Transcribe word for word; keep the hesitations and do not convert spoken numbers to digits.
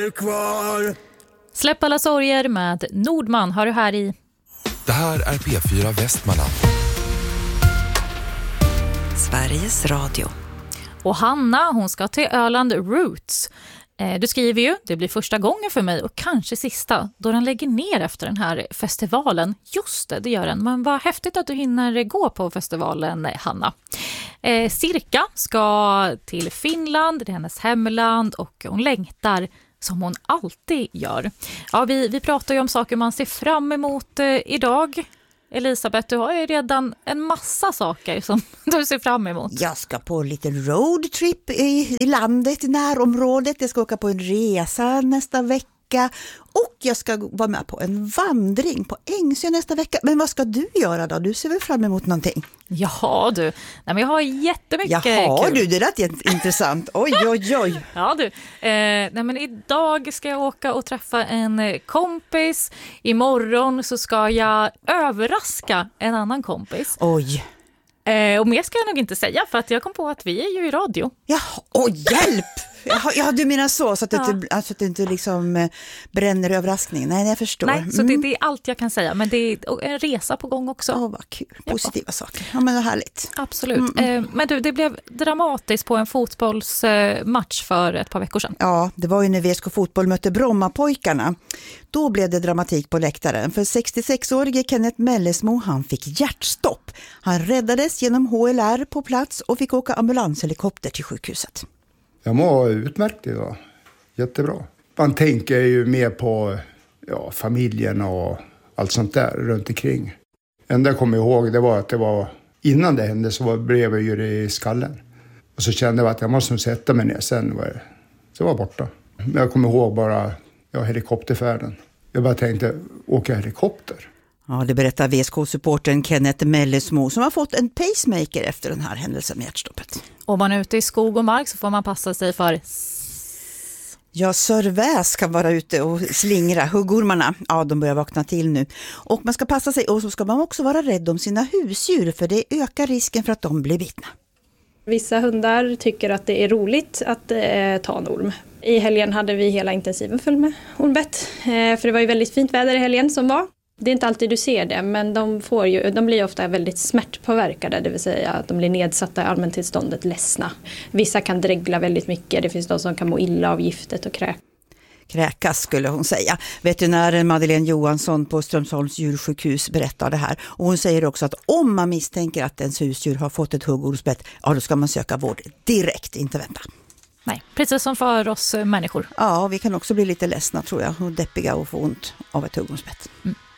är kvar. Släpp alla sorger med Nordman har du här i. Det här är P fyra Västmanland. Sveriges Radio. Och Hanna, hon ska till Öland Roots. Du skriver ju, det blir första gången för mig och kanske sista då den lägger ner efter den här festivalen. Just det, det gör den. Men vad häftigt att du hinner gå på festivalen, Hanna. Eh, Cirka ska till Finland, det är hennes hemland och hon längtar som hon alltid gör. Ja, vi, vi pratar ju om saker man ser fram emot eh, idag. Elisabeth, du har ju redan en massa saker som du ser fram emot. Jag ska på en liten roadtrip i, i landet, i närområdet. Jag ska åka på en resa nästa vecka. Och jag ska vara med på en vandring på Ängsjö nästa vecka. Men vad ska du göra då? Du ser väl fram emot någonting? Jaha du, nej, men jag har jättemycket Jaha, kul. du, det lät intressant. Oj, oj, oj. Ja du, eh, nej, men idag ska jag åka och träffa en kompis. Imorgon så ska jag överraska en annan kompis. Oj. Eh, och mer ska jag nog inte säga för att jag kom på att vi är ju i radio. Ja, åh hjälp! Ja, ja, du menar så, så att, Ja. det, inte, alltså att det inte liksom eh, bränner överraskningen. Nej, jag förstår. Nej, så det, det är allt jag kan säga. Men det är en resa på gång också. Åh, vad kul. Positiva ja. saker. Ja, men det är härligt. Absolut. Mm, mm. Eh, men du, det blev dramatiskt på en fotbollsmatch för ett par veckor sedan. Ja, det var ju när V S K Fotboll mötte Brommapojkarna. Då blev det dramatik på läktaren. För sextiosex-årige Kenneth Mellesmo, han fick hjärtstopp. Han räddades genom H L R på plats och fick åka ambulanshelikopter till sjukhuset. Jag mår utmärkt idag. Jättebra. Man tänker ju mer på ja, familjen och allt sånt där runt omkring. Det enda jag kommer ihåg det var att det var innan det hände så var, blev jag ju det i skallen. Och så kände jag att jag måste sätta mig ner. Sen var det, så var jag borta. Men jag kommer ihåg bara ja, helikopterfärden. Jag bara tänkte, åka helikopter. Ja, det berättar V S K-supporten Kenneth Mellesmo som har fått en pacemaker efter den här händelsen med hjärtstoppet. Om man är ute i skog och mark så får man passa sig för... Ja, sörväs kan vara ute och slingra. Huggormarna, ja, de börjar vakna till nu. Och man ska passa sig och så ska man också vara rädd om sina husdjur för det ökar risken för att de blir bitna. Vissa hundar tycker att det är roligt att eh, ta en orm. I helgen hade vi hela intensiven full med ormbett. Eh, för det var ju väldigt fint väder i helgen som var. Det är inte alltid du ser det, men de, får ju, de blir ofta väldigt smärtpåverkade, det vill säga att de blir nedsatta i allmäntillståndet, ledsna. Vissa kan dregla väldigt mycket, det finns de som kan må illa av giftet och kräk. Kräkas skulle hon säga. Veterinären Madeleine Johansson på Strömsholms djursjukhus berättar det här. Och hon säger också att om man misstänker att ens husdjur har fått ett huggormsbett, ja då ska man söka vård direkt, inte vänta. Nej, precis som för oss människor. Ja, vi kan också bli lite ledsna tror jag och deppiga och få ont av ett huggormsbett. Mm.